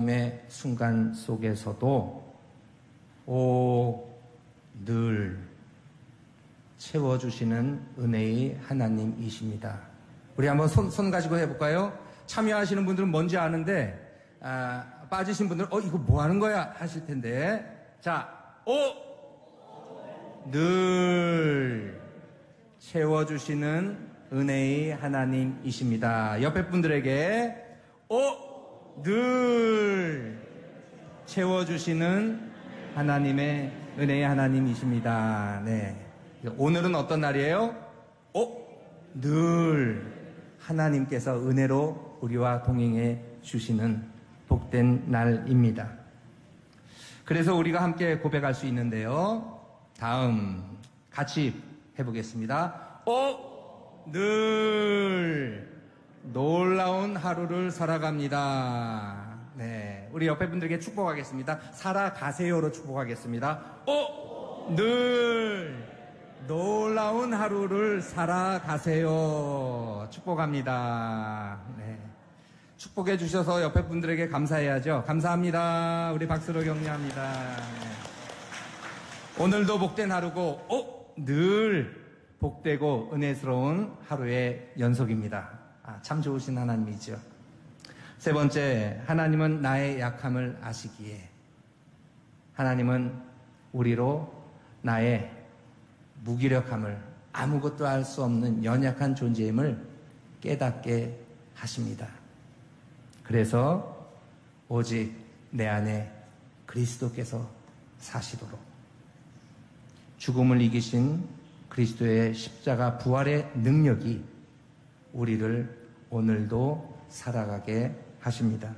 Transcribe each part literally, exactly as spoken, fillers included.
어려움의 순간 속에서도 오, 늘 채워주시는 은혜의 하나님이십니다. 우리 한번 손, 손 가지고 해볼까요? 참여하시는 분들은 뭔지 아는데 아, 빠지신 분들은 어 이거 뭐 하는 거야 하실 텐데, 자, 오, 늘 채워주시는 은혜의 하나님이십니다. 옆에 분들에게 오, 늘 채워주시는 하나님의 은혜의 하나님이십니다. 네. 오늘은 어떤 날이에요? 오, 늘 하나님께서 은혜로 우리와 동행해 주시는 복된 날입니다. 그래서 우리가 함께 고백할 수 있는데요. 다음 같이 해보겠습니다. 오, 늘 놀라운 하루를 살아갑니다. 네, 우리 옆에 분들에게 축복하겠습니다. 살아가세요로 축복하겠습니다. 오, 늘 놀라운 하루를 살아가세요. 축복합니다. 네. 축복해 주셔서 옆에 분들에게 감사해야죠. 감사합니다. 우리 박수로 격려합니다. 네. 오늘도 복된 하루고, 오, 늘 복되고 은혜스러운 하루의 연속입니다. 아, 참 좋으신 하나님이죠. 세 번째, 하나님은 나의 약함을 아시기에, 하나님은 우리로 나의 무기력함을, 아무것도 할 수 없는 연약한 존재임을 깨닫게 하십니다. 그래서 오직 내 안에 그리스도께서 사시도록 죽음을 이기신 그리스도의 십자가 부활의 능력이 우리를 오늘도 살아가게 하십니다.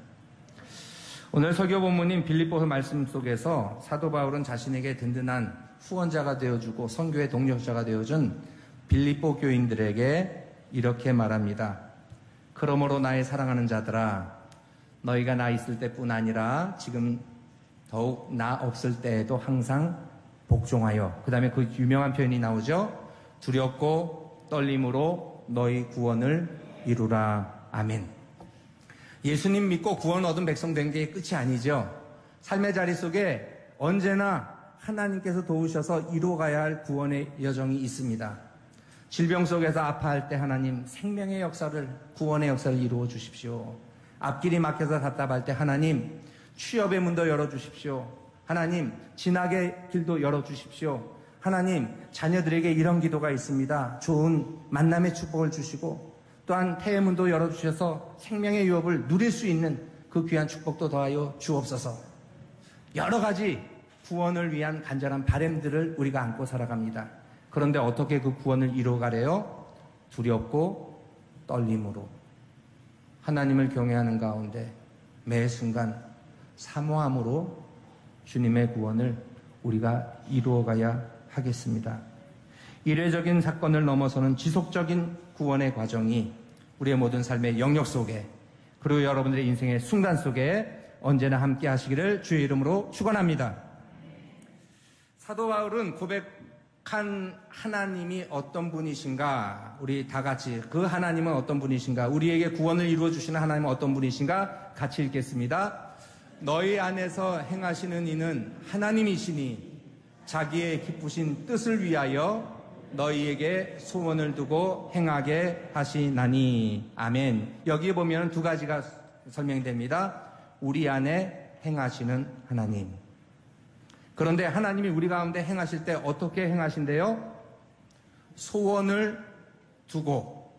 오늘 설교 본문인 빌립보서 말씀 속에서 사도 바울은 자신에게 든든한 후원자가 되어주고 선교의 동력자가 되어준 빌립보 교인들에게 이렇게 말합니다. 그러므로 나의 사랑하는 자들아, 너희가 나 있을 때뿐 아니라 지금 더욱 나 없을 때에도 항상 복종하여, 그 다음에 그 유명한 표현이 나오죠. 두렵고 떨림으로 너희 구원을 이루라. 아멘. 예수님 믿고 구원 얻은 백성 된 게 끝이 아니죠. 삶의 자리 속에 언제나 하나님께서 도우셔서 이루어가야 할 구원의 여정이 있습니다. 질병 속에서 아파할 때 하나님 생명의 역사를, 구원의 역사를 이루어 주십시오. 앞길이 막혀서 답답할 때 하나님 취업의 문도 열어주십시오. 하나님 진학의 길도 열어주십시오. 하나님 자녀들에게 이런 기도가 있습니다. 좋은 만남의 축복을 주시고 또한 태의 문도 열어주셔서 생명의 유업을 누릴 수 있는 그 귀한 축복도 더하여 주옵소서. 여러 가지 구원을 위한 간절한 바람들을 우리가 안고 살아갑니다. 그런데 어떻게 그 구원을 이루어가래요? 두렵고 떨림으로, 하나님을 경외하는 가운데 매 순간 사모함으로 주님의 구원을 우리가 이루어가야 하겠습니다. 이례적인 사건을 넘어서는 지속적인 구원의 과정이 우리의 모든 삶의 영역 속에, 그리고 여러분들의 인생의 순간 속에 언제나 함께 하시기를 주의 이름으로 축원합니다. 사도 바울은 고백한 하나님이 어떤 분이신가, 우리 다 같이 그 하나님은 어떤 분이신가, 우리에게 구원을 이루어 주시는 하나님은 어떤 분이신가 같이 읽겠습니다. 너희 안에서 행하시는 이는 하나님이시니 자기의 기쁘신 뜻을 위하여 너희에게 소원을 두고 행하게 하시나니. 아멘. 여기 보면 두 가지가 설명됩니다. 우리 안에 행하시는 하나님. 그런데 하나님이 우리 가운데 행하실 때 어떻게 행하신대요? 소원을 두고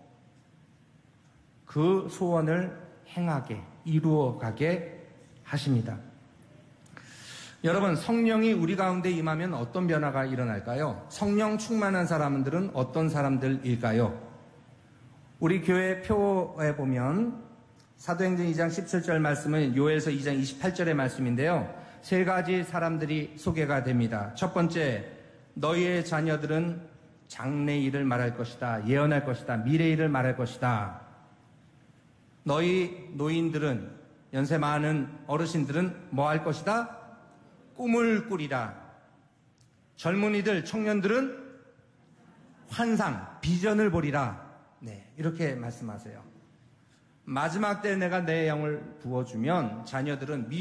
그 소원을 행하게, 이루어가게 하십니다. 여러분, 성령이 우리 가운데 임하면 어떤 변화가 일어날까요? 성령 충만한 사람들은 어떤 사람들일까요? 우리 교회 표에 보면 사도행전 이 장 십칠 절 말씀은 요엘서 이 장 이십팔 절의 말씀인데요. 세 가지 사람들이 소개가 됩니다. 첫 번째, 너희의 자녀들은 장래 일을 말할 것이다. 예언할 것이다. 미래 일을 말할 것이다. 너희 노인들은, 연세 많은 어르신들은 뭐 할 것이다? 꿈을 꾸리라. 젊은이들, 청년들은 환상, 비전을 보리라. 네, 이렇게 말씀하세요. 마지막 때 내가 내 영을 부어주면 자녀들은 미